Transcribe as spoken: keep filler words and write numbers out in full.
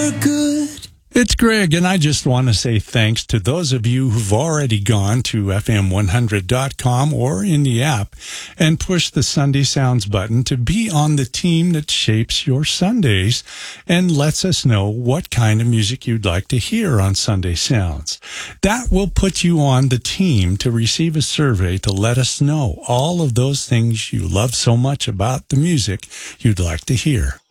It's Greg, and I just want to say thanks to those of you who've already gone to F M one hundred dot com or in the app and pushed the Sunday Sounds button to be on the team that shapes your Sundays and lets us know what kind of music you'd like to hear on Sunday Sounds. That will put you on the team to receive a survey to let us know all of those things you love so much about the music you'd like to hear.